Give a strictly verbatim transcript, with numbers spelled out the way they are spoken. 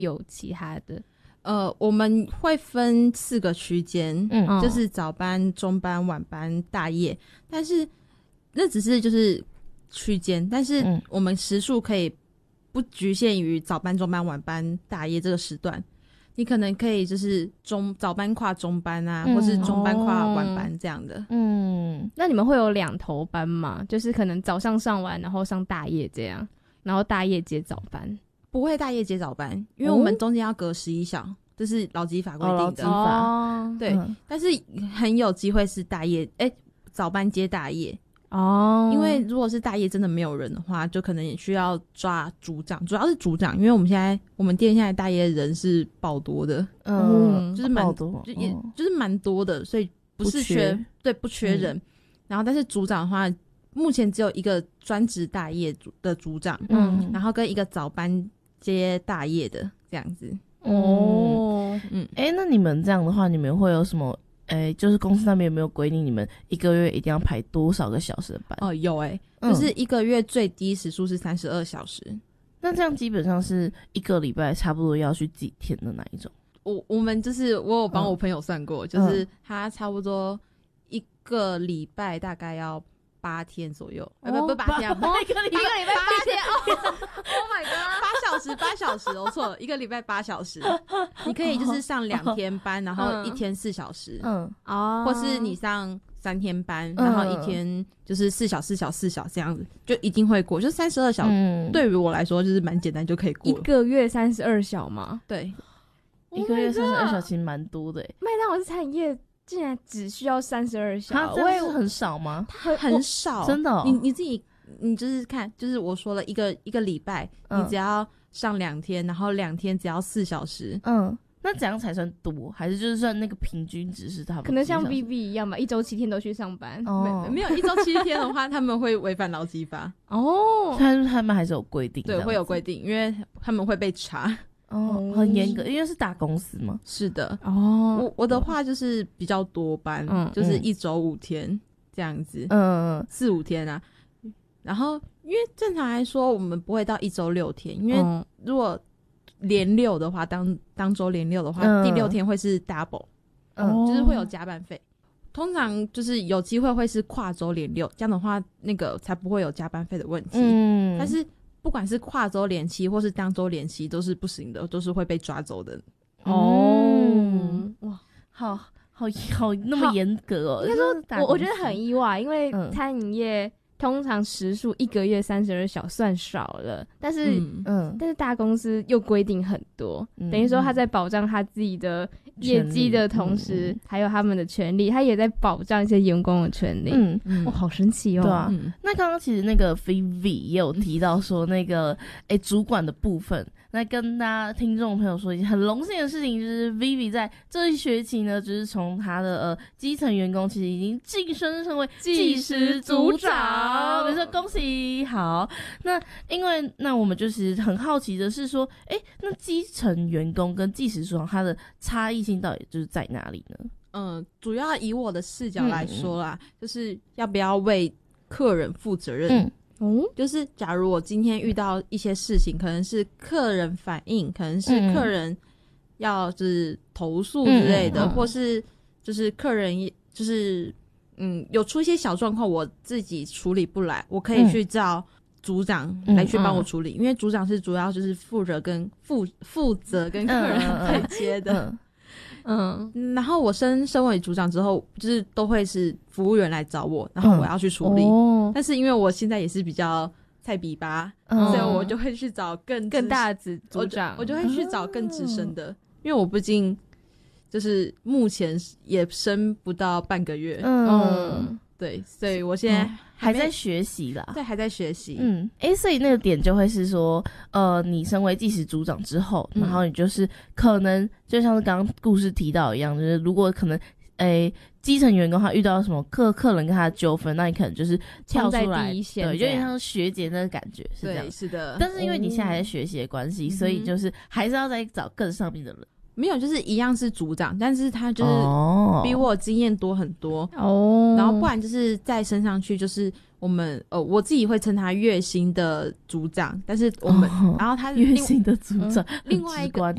有其他的？ 呃，我们会分四个区间，嗯，就是早班、中班、晚班、大夜，但是那只是就是区间，但是我们时数可以不局限于早班、中班、晚班、大夜这个时段，你可能可以就是中早班跨中班啊，嗯、或是中班跨晚班这样的。 嗯，那你们会有两头班吗？就是可能早上上完，然后上大夜这样，然后大夜接早班？ 不会大夜接早班，因为我们中间要隔十一小。这是劳基法规定的，劳基法、哦、 对、嗯，但是很有机会是大夜，哎、欸，早班接大夜哦。 因为如果是大夜真的没有人的话，就可能也需要抓组长，主要是组长，因为我们现在我们店现在大夜人是爆多的， 嗯， 就是蛮多， 就也、嗯、就是蛮多的，所以不是缺，不缺对不缺人、嗯。然后但是组长的话，目前只有一个专职大夜的组长，嗯，然后跟一个早班接大夜的这样子。 哦，嗯，哎、欸，那你们这样的话，你们会有什么？哎、欸，就是公司那边有没有规定你们一个月一定要排多少个小时的班？ 哦，有哎、欸嗯，就是一个月最低时数是三十二小时。 那这样基本上是一个礼拜差不多要去几天的那一种？ 我我们就是我有帮我朋友算过、嗯，就是他差不多一个礼拜大概要八天左右，哦、不不八天， 八一个礼拜八天哦 ，Oh my god， 八小时八小时，我错了，一个礼拜八小时，你可以就是上两天班，然后一天四小时，嗯哦，或是你上三天班，然后一天就是四小四小四小这样子，就一定会过，就三十二小、嗯，对于我来说就是蛮简单就可以过了。 一个月三十二小吗？ 对， oh、一个月三十二小其实蛮多的诶。 麦当劳是餐饮业。竟然只需要三十二小时， 它这是很少吗？ 很很少， 真的、哦。 你你自己，你就是看，就是我说了一个一个礼拜、嗯，你只要上两天，然后两天只要四小时。 嗯，那怎样才算多？还是就是算那个平均值是他们？ 可能像 V V 一样吧，一周七天都去上班。 哦，没, 没有一周七天的话，他们会违反劳基法。 哦，他他们还是有规定， 对，会有规定，因为他们会被查。 哦，很严格，因为是大公司嘛。 是的。哦，我我的话就是比较多班，嗯，就是一周五天这样子，嗯，四五天啊。然后因为正常来说，我们不会到一周六天，因为如果连六的话，当当周连六的话、嗯，第六天会是 double， 嗯，就是会有加班费。通常就是有机会会是跨周连六，这样的话那个才不会有加班费的问题。嗯，但是。不管是跨周连期或是当周连期都是不行的，都是会被抓走的。 哦，哇， 好好好，那么严格哦。 应该说，我我觉得很意外，因为餐饮业、嗯、通常时数一个月三十二小算少了，但是嗯，嗯但是大公司又规定很多，嗯、等于说他在保障他自己的业绩的同时、嗯，还有他们的权利，他也在保障一些员工的权利。嗯嗯，哇，好神奇哦。 对啊，嗯、那刚刚其实那个 Vivi 也有提到说那个哎、欸、主管的部分，那跟大家听众朋友说一件很荣幸的事情，就是 Vivi 在这一学期呢，就是从他的呃基层员工，其实已经晋升成为技师组长，没错，恭喜！好，那因为那我们就是很好奇的是说，哎、欸，那基层员工跟技师组长他的差异性到底就是在哪里呢？ 嗯，主要以我的视角来说啦，嗯、就是要不要为客人负责任。嗯嗯，就是假如我今天遇到一些事情，可能是客人反映，可能是客人要就是投诉之类的，嗯、或是就是客人就是嗯有出一些小状况，我自己处理不来，我可以去找组长来去帮我处理，嗯嗯、因为组长是主要就是负责跟负负责跟客人对接的。嗯嗯嗯, 嗯，然后我升升为组长之后，就是都会是服务员来找我，然后我要去处理。嗯哦、但是因为我现在也是比较菜比吧、嗯，所以我就会去找更更大的组长， 我就，我就会去找更资深的、嗯，因为我毕竟就是目前也升不到半个月。嗯。嗯对，所以我现在还, 还在学习啦。 对，还在学习。 嗯，诶，所以那个点就会是说，呃，你身为技师组长之后，然后你就是可能就像是刚刚故事提到一样，就是如果可能，诶，基层员工他遇到什么客客人跟他的纠纷，那你可能就是跳出来， 第一线对，有点像学姐那个感觉，是这样。 对，是的。 但是因为你现在还在学习的关系、嗯，所以就是还是要再找更上面的人。 没有，就是一样是组长，但是他就是比我经验多很多哦。 然后不然就是再升上去，就是我们呃，我自己会称他月薪的组长，但是我们、哦、然后他月薪的组长、 嗯，另外一个